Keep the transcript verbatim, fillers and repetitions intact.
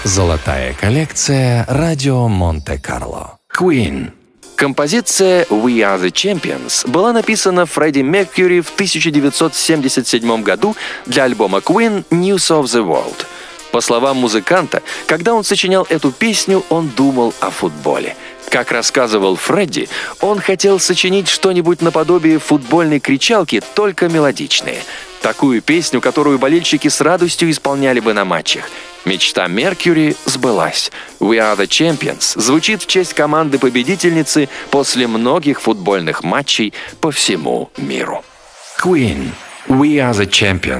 Золотая коллекция «Радио Монте-Карло». Queen. Композиция «We Are The Champions» была написана Фредди Меркьюри в тысяча девятьсот семьдесят седьмом году для альбома Queen «News of the World». По словам музыканта, когда он сочинял эту песню, он думал о футболе. Как рассказывал Фредди, он хотел сочинить что-нибудь наподобие футбольной кричалки, только мелодичное. Такую песню, которую болельщики с радостью исполняли бы на матчах. Мечта Меркьюри сбылась. «We Are The Champions» звучит в честь команды-победительницы после многих футбольных матчей по всему миру. Queen. «We Are The Champions».